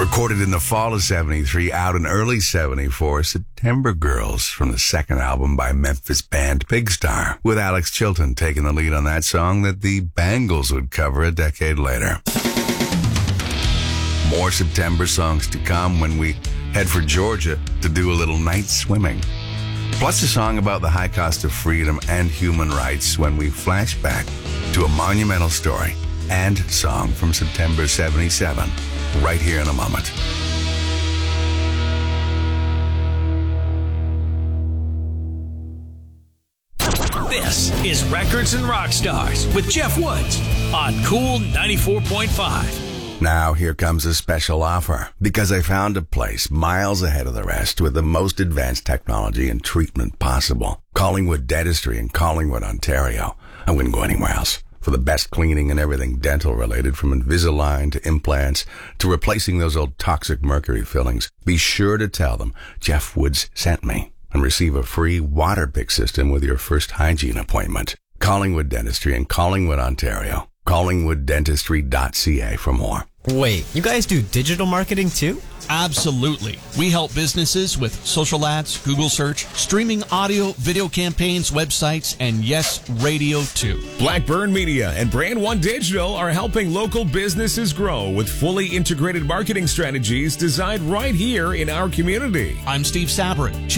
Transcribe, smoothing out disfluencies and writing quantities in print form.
Recorded in the fall of 73, out in early 74, September Girls from the second album by Memphis band Pigstar, with Alex Chilton taking the lead on that song that the Bangles would cover a decade later. More September songs to come when we head for Georgia to do a little night swimming. Plus a song about the high cost of freedom and human rights when we flash back to a monumental story and song from September 77, right here in a moment. This is Records and Rockstars with Jeff Woods on Cool 94.5. Now here comes a special offer, because I found a place miles ahead of the rest with the most advanced technology and treatment possible. Collingwood Dentistry in Collingwood, Ontario. I wouldn't go anywhere else. For the best cleaning and everything dental related, from Invisalign to implants to replacing those old toxic mercury fillings. Be sure to tell them Jeff Woods sent me and receive a free water pick system with your first hygiene appointment. Collingwood Dentistry in Collingwood, Ontario. CollingwoodDentistry.ca for more. Wait, you guys do digital marketing too? Absolutely. We help businesses with social ads, Google search, streaming audio, video campaigns, websites, and yes, radio too. Blackburn Media and Brand One Digital are helping local businesses grow with fully integrated marketing strategies designed right here in our community. I'm Steve Sabrin.